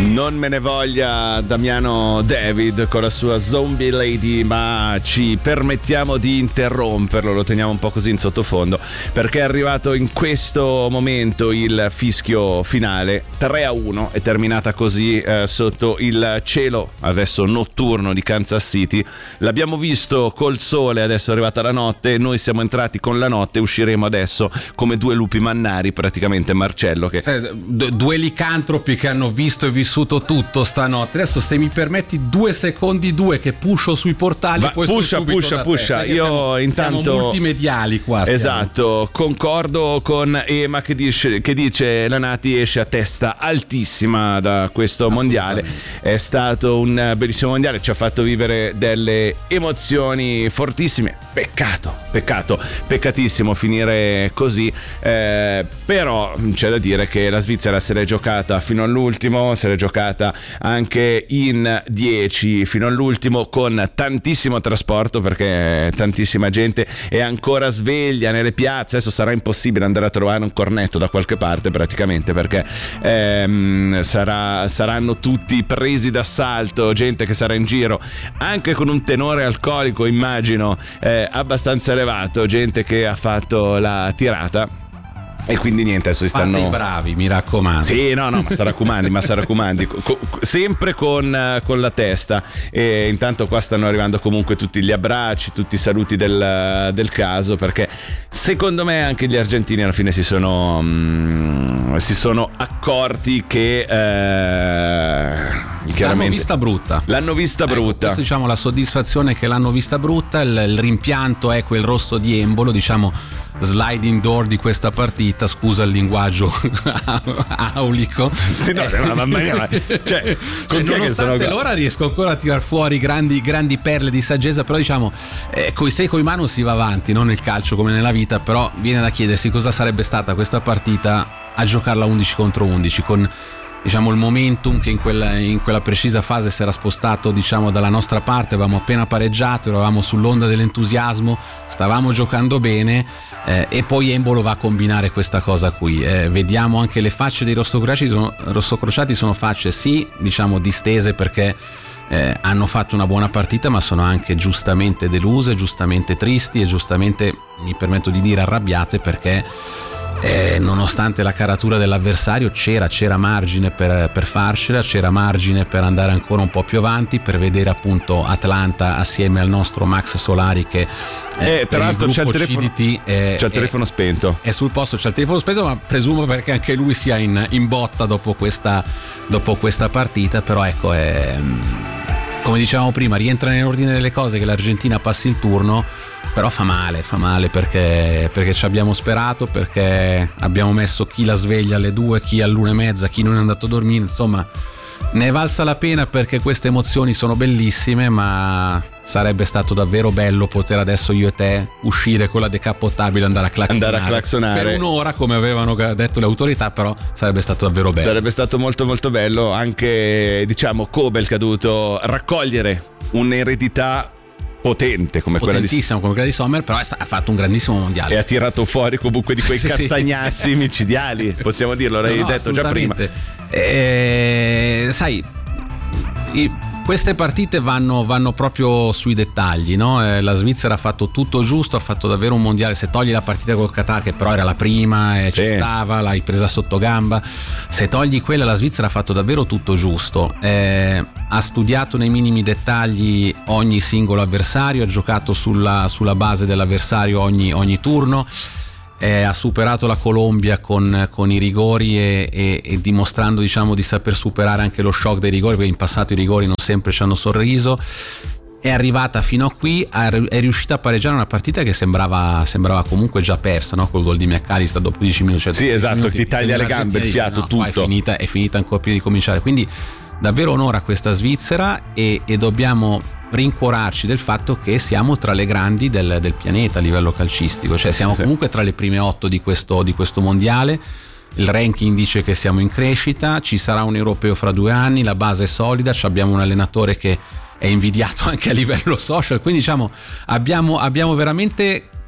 Non me ne voglia Damiano David con la sua Zombie Lady, ma ci permettiamo di interromperlo, lo teniamo un po' così in sottofondo, perché è arrivato in questo momento il fischio finale. 3-1 è terminata così sotto il cielo adesso notturno di Kansas City. L'abbiamo visto col sole, adesso è arrivata la notte, noi siamo entrati con la notte, usciremo adesso come due lupi mannari, praticamente. Marcello che due licantropi che hanno visto e vissuto tutto stanotte. Adesso, se mi permetti 2 secondi, che pusho sui portali. Poi pusha. Io intanto siamo multimediali qua. Esatto, concordo con Ema che dice la Nati esce a testa altissima da questo mondiale. È stato un bellissimo mondiale, ci ha fatto vivere delle emozioni fortissime. Peccatissimo finire così, però c'è da dire che la Svizzera se l'è giocata fino all'ultimo, se l'è giocata anche in 10 fino all'ultimo, con tantissimo trasporto, perché tantissima gente è ancora sveglia nelle piazze. Adesso sarà impossibile andare a trovare un cornetto da qualche parte praticamente, perché saranno tutti presi d'assalto, gente che sarà in giro anche con un tenore alcolico, immagino, abbastanza elevato, gente che ha fatto la tirata. E quindi niente, adesso stanno fate i bravi, mi raccomando. Sì, no, ma si raccomandi sempre con la testa. E intanto qua stanno arrivando comunque tutti gli abbracci, tutti i saluti del caso, perché secondo me anche gli argentini alla fine si sono accorti che chiaramente l'hanno vista brutta. Questo, diciamo, la soddisfazione che l'hanno vista brutta. Il rimpianto è quel rosto di Embolo, diciamo sliding door di questa partita, scusa il linguaggio aulico. Sì, no, mamma mia, cioè nonostante l'ora riesco ancora a tirar fuori grandi perle di saggezza, però diciamo coi sei coi mano si va avanti, non nel calcio come nella vita, però viene da chiedersi cosa sarebbe stata questa partita a giocarla 11 contro 11, con diciamo il momentum che in quella precisa fase si era spostato, diciamo, dalla nostra parte. Avevamo appena pareggiato, eravamo sull'onda dell'entusiasmo, stavamo giocando bene, e poi Embolo va a combinare questa cosa qui. Vediamo anche le facce dei rossocrociati, sono facce sì, diciamo, distese, perché hanno fatto una buona partita, ma sono anche giustamente deluse, giustamente tristi e giustamente, mi permetto di dire, arrabbiate, perché nonostante la caratura dell'avversario c'era margine per farcela, c'era margine per andare ancora un po' più avanti, per vedere appunto Atlanta assieme al nostro Max Solari, che tra l'altro c'è il telefono, CDT, c'è il telefono spento, è sul posto, c'è il telefono spento, ma presumo perché anche lui sia in botta dopo questa partita. Però ecco, come dicevamo prima, rientra nell'ordine delle cose che l'Argentina passi il turno, però fa male perché ci abbiamo sperato, perché abbiamo messo chi la sveglia alle 2, chi all'1:30, chi non è andato a dormire. Insomma, ne è valsa la pena, perché queste emozioni sono bellissime, ma sarebbe stato davvero bello poter adesso io e te uscire con la decapottabile, andare a claxonare per un'ora come avevano detto le autorità. Però sarebbe stato davvero bello, sarebbe stato molto molto bello. Anche, diciamo, Kobel, che ha dovuto raccogliere un'eredità potentissima come quella di Sommer, però ha fatto un grandissimo mondiale e ha tirato fuori comunque di quei castagnassi micidiali, possiamo dirlo, l'hai detto già prima. Sai, queste partite vanno proprio sui dettagli, no? La Svizzera ha fatto tutto giusto, ha fatto davvero un mondiale. Se togli la partita col Qatar, che però era la prima e ci stava, l'hai presa sotto gamba, se togli quella, la Svizzera ha fatto davvero tutto giusto. Ha studiato nei minimi dettagli ogni singolo avversario, ha giocato sulla base dell'avversario ogni turno. Ha superato la Colombia con i rigori e dimostrando, diciamo, di saper superare anche lo shock dei rigori, perché in passato i rigori non sempre ci hanno sorriso. È arrivata fino a qui, è riuscita a pareggiare una partita che sembrava comunque già persa, no? Col gol di McAllister dopo 10 minuti. Cioè, sì, esatto, ti taglia le gambe, il fiato, tutto. È finita ancora prima di cominciare. Quindi davvero onore a questa Svizzera, e dobbiamo rincuorarci del fatto che siamo tra le grandi del pianeta a livello calcistico, cioè siamo comunque tra le prime 8 di questo mondiale. Il ranking dice che siamo in crescita, ci sarà un europeo fra 2 anni, la base è solida, abbiamo un allenatore che è invidiato anche a livello social, quindi diciamo abbiamo veramente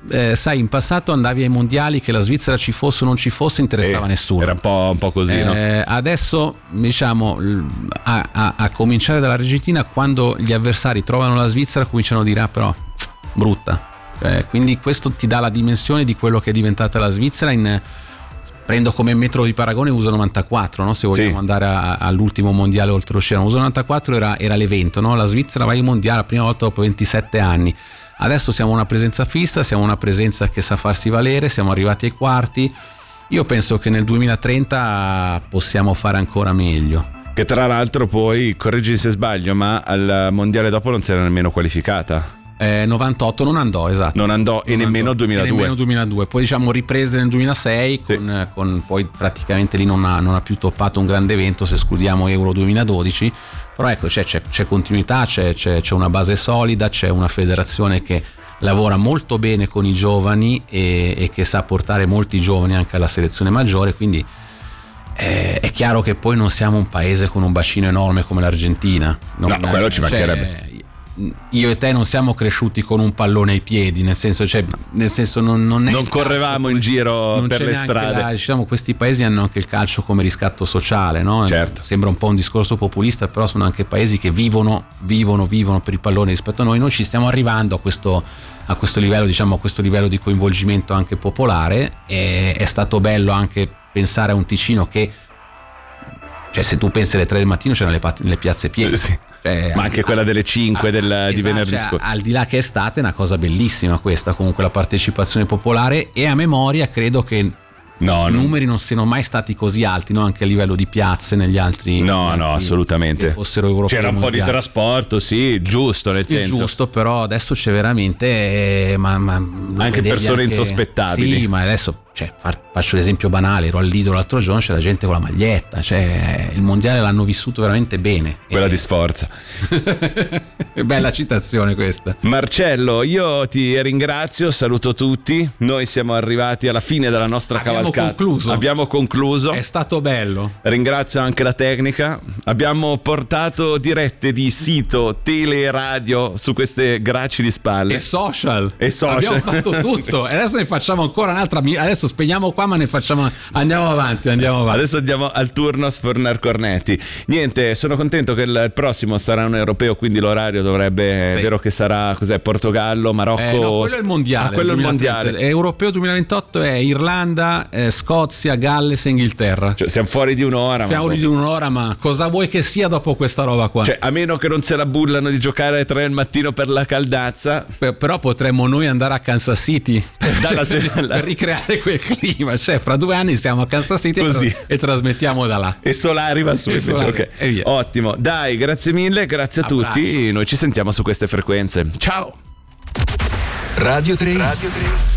sai, in passato andavi ai mondiali, che la Svizzera ci fosse o non ci fosse interessava nessuno. Era un po' così, no? Adesso, diciamo, a cominciare dall'Argentina, quando gli avversari trovano la Svizzera cominciano a dire però brutta. Quindi questo ti dà la dimensione di quello che è diventata la Svizzera. Prendo come metro di paragone USA 94, no? Se vogliamo andare all'ultimo mondiale oltreoceano. USA 94 era l'evento, no? La Svizzera va ai mondiali la prima volta dopo 27 anni. Adesso siamo una presenza fissa, siamo una presenza che sa farsi valere, siamo arrivati ai quarti. Io penso che nel 2030 possiamo fare ancora meglio. Che tra l'altro poi, correggimi se sbaglio, ma al mondiale dopo non si era nemmeno qualificata. 98 non andò, esatto. Non andò e nemmeno 2002. Poi diciamo riprese nel 2006 con poi praticamente lì non ha più toppato un grande evento se escludiamo Euro 2012. Però ecco, c'è continuità, c'è una base solida, c'è una federazione che lavora molto bene con i giovani e che sa portare molti giovani anche alla selezione maggiore, quindi è chiaro che poi non siamo un paese con un bacino enorme come l'Argentina. No, quello ci mancherebbe. Io e te non siamo cresciuti con un pallone ai piedi, nel senso non correvamo in giro per le strade. Diciamo, questi paesi hanno anche il calcio come riscatto sociale, no? Certo. Sembra un po' un discorso populista, però sono anche paesi che vivono per il pallone rispetto a noi. Noi ci stiamo arrivando a questo livello, diciamo, a questo livello di coinvolgimento anche popolare. È stato bello anche pensare a un Ticino che, cioè, se tu pensi alle 3 del mattino c'erano le piazze piene. Sì. Ma anche quella delle 5 di venerdì scorso. Al di là che è estate, è una cosa bellissima questa, comunque la partecipazione popolare, e a memoria credo che i numeri non siano mai stati così alti, no? Anche a livello di piazze negli altri. No, assolutamente. Che fossero europei. C'era un po' di trasporto, sì, giusto, nel senso. Giusto, però adesso c'è veramente anche persone insospettabili. Sì, ma adesso, cioè, faccio l'esempio banale, ero al Lido l'altro giorno, c'è la gente con la maglietta, cioè il mondiale l'hanno vissuto veramente bene. Quella di sforza. Bella citazione questa. Marcello, io ti ringrazio, saluto tutti. Noi siamo arrivati alla fine della nostra cavalcata. Abbiamo concluso. È stato bello. Ringrazio anche la tecnica. Abbiamo portato dirette di sito, tele e radio su queste gracili spalle. E social. Abbiamo fatto tutto. E adesso ne facciamo ancora un'altra. Adesso spegniamo qua, ma ne facciamo. Andiamo avanti. Adesso andiamo al turno a sfornare cornetti. Niente, sono contento che il prossimo sarà un europeo, quindi l'orario dovrebbe. È vero che sarà Portogallo, Marocco. No, quello è il mondiale. Quello è il mondiale. Europeo 2028 è Irlanda, Scozia, Galles e Inghilterra. Cioè, siamo fuori di un'ora. Di un'ora, ma cosa vuoi che sia dopo questa roba qua? Cioè, a meno che non se la bullano di giocare alle 3 del mattino per la caldazza. Però potremmo noi andare a Kansas City per ricreare quel clima. Cioè, fra 2 anni siamo a Kansas City e trasmettiamo da là. E Solari va su invece. Okay. E via. Ottimo. Dai, grazie mille, grazie a tutti. Noi ci sentiamo su queste frequenze. Ciao. Radio 3